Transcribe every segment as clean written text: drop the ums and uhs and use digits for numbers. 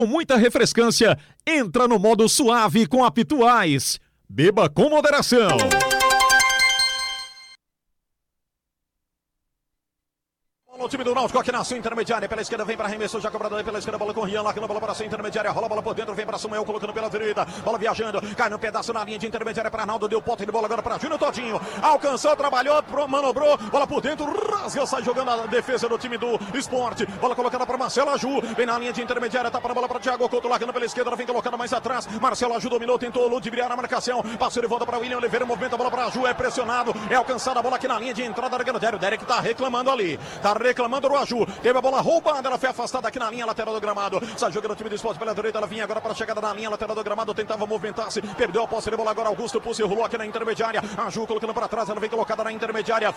Com muita refrescância, entra no modo suave com a Pitu Ice. Beba com moderação. O time do Náutico aqui na sua intermediária, pela esquerda vem para arremesso, já cobrado pela esquerda, bola com Rian, largando a bola para a sua intermediária, rola a bola por dentro, vem para Samuel, colocando pela direita, bola viajando, cai no pedaço na linha de intermediária para Arnaldo, deu pote de bola agora para Júnior Todinho, alcançou, trabalhou, manobrou, bola por dentro, rasga, sai jogando a defesa do time do Sport, bola colocada para Marcelo Aju, vem na linha de intermediária, tapa na bola para Thiago Couto, largando pela esquerda, vem colocando mais atrás, Marcelo Aju dominou, tentou ludibriar a marcação, passou de volta para William Oliveira, movimenta a bola para Aju, é pressionado, é alcançada a bola aqui na linha de entrada da Grande, o Derek tá reclamando ali, tá reclamando do Aju. Teve a bola roubada, ela foi afastada aqui na linha lateral do gramado. Sai jogando o time do Sport pela direita, ela vinha agora para a chegada na linha lateral do gramado, tentava movimentar-se, perdeu a posse de bola agora, Augusto Pussi rolou aqui na intermediária, a Ju colocando para trás, ela vem colocada na intermediária,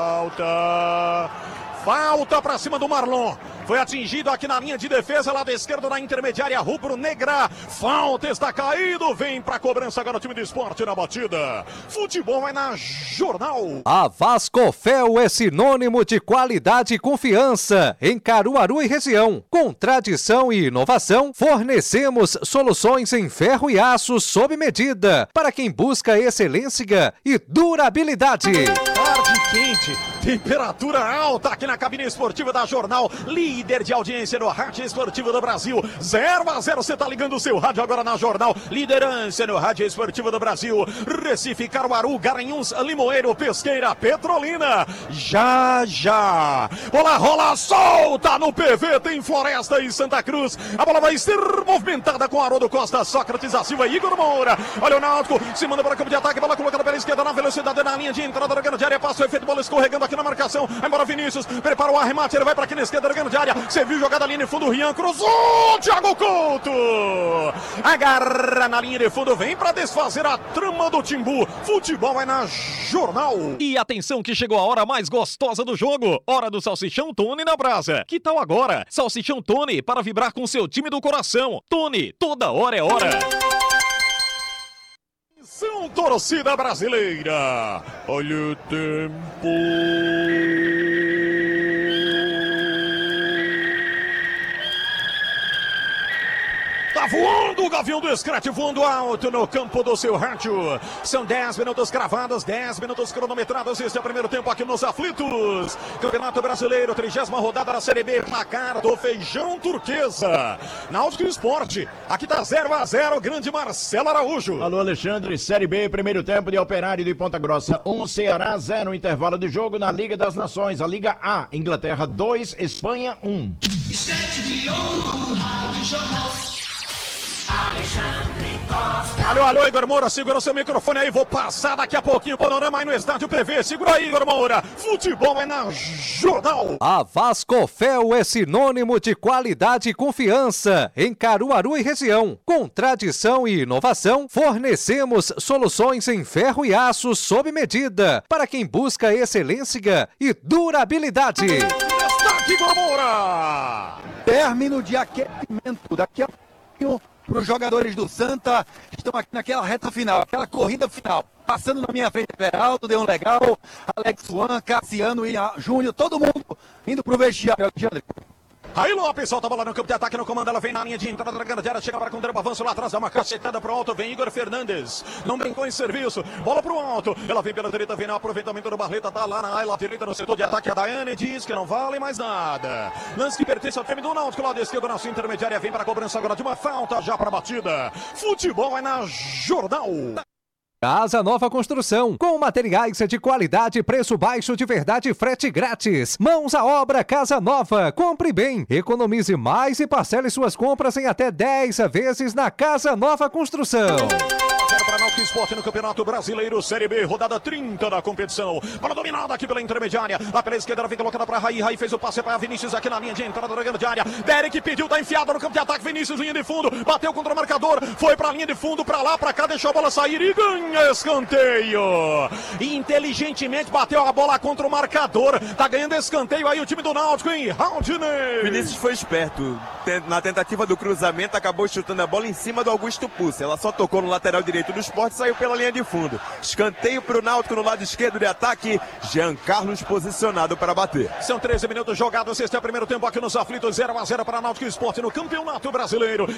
falta para cima do Marlon, foi atingido aqui na linha de defesa, lado esquerdo na intermediária, rubro-negra, falta, está caído, vem para a cobrança agora o time do Sport na batida, futebol vai na Jornal. A Vascofel é sinônimo de qualidade e confiança em Caruaru e região. Com tradição e inovação, fornecemos soluções em ferro e aço sob medida para quem busca excelência e durabilidade. Tarde quente, temperatura alta aqui na cabine esportiva da Jornal, líder de audiência no rádio esportivo do Brasil. 0-0, você tá ligando o seu rádio agora na Jornal, liderança no rádio esportivo do Brasil. Recife, Caruaru, Garanhuns, Limoeiro, Pesqueira, Petrolina. Já. Bola rola solta no PV, tem Floresta e Santa Cruz. A bola vai ser movimentada com Haroldo Costa, Sócrates da Silva e Igor Moura. Olha o Náutico, se manda para o campo de ataque, bola colocada pela esquerda na velocidade na linha de entrada da grande área, passa o efeito, bola escorregando aqui na marcação. Vai embora Vinícius, prepara o arremate, ele vai para aqui na esquerda da grande área. Você viu jogada ali no fundo, Rian cruzou, Thiago Couto. Agarra na linha de fundo, vem para desfazer a trama do Timbu. Futebol é na Jornal. E atenção que chegou a hora mais gostosa do jogo. Hora do Salsichão Tony na brasa. Que tal agora? Salsichão Tony para vibrar com seu time do coração. Tony, toda hora é hora. São torcida brasileira. Olha o tempo. Tá voando o Gavião do Scratch, voando alto no campo do seu rádio. São 10 minutos cravados, 10 minutos cronometrados. Este é o primeiro tempo aqui nos Aflitos. Campeonato Brasileiro, 30ª rodada da Série B. Placar do Feijão Turquesa. Náutico e Sport. Aqui tá 0-0, grande Marcelo Araújo. Alô, Alexandre. Série B, primeiro tempo de Operário de Ponta Grossa. 1, Ceará 0. Intervalo de jogo na Liga das Nações. A Liga A, Inglaterra 2, Espanha 1. Alô, Igor Moura, segura o seu microfone aí, vou passar daqui a pouquinho o panorama aí no Estádio PV, segura aí, Igor Moura, futebol é na Jornal. A Vascofel é sinônimo de qualidade e confiança em Caruaru e região. Com tradição e inovação, fornecemos soluções em ferro e aço sob medida para quem busca excelência e durabilidade. Destaque, Igor Moura. Término de aquecimento, daqui a pouquinho para os jogadores do Santa, estão aqui naquela reta final, aquela corrida final. Passando na minha frente, Everaldo, Deon Legal, Alex Juan, Cassiano e Júnior, todo mundo indo para o vestiário, Alexandre. Aí Lopes solta a bola no campo de ataque, no comando, ela vem na linha de entrada da grande área, chega para com o trampo, avanço lá atrás, dá uma cacetada pro alto, vem Igor Fernandes, não brincou em serviço, bola pro alto, ela vem pela direita, vem no aproveitamento do Barleta, tá lá na ala direita no setor de ataque, a Daiane diz que não vale mais nada, lance que pertence ao time do Náutico, lado esquerdo na sua intermediária, vem para a cobrança agora de uma falta, já para a batida, futebol é na Jornal. Casa Nova Construção, com materiais de qualidade, preço baixo de verdade e frete grátis. Mãos à obra, Casa Nova. Compre bem, economize mais e parcele suas compras em até 10 vezes na Casa Nova Construção. Para Náutico Sport no Campeonato Brasileiro Série B, rodada 30 da competição. Bola dominada aqui pela intermediária. Lá pela esquerda, ela vem colocada para Raí. Raí fez o passe para Vinícius aqui na linha de entrada da grande área. Derek pediu, tá enfiado no campo de ataque. Vinícius, linha de fundo, bateu contra o marcador. Foi para a linha de fundo, para lá, para cá, deixou a bola sair e ganha escanteio. Inteligentemente bateu a bola contra o marcador. Tá ganhando escanteio aí o time do Náutico, hein? Raudinei. Vinícius foi esperto. Na tentativa do cruzamento, acabou chutando a bola em cima do Augusto Pussi. Ela só tocou no lateral direito direito do Sport, saiu pela linha de fundo. Escanteio para o Náutico no lado esquerdo de ataque. Jean Carlos posicionado para bater. São 13 minutos jogados. Este é o primeiro tempo aqui nos aflitos. 0-0 para Náutico e Sport no Campeonato Brasileiro.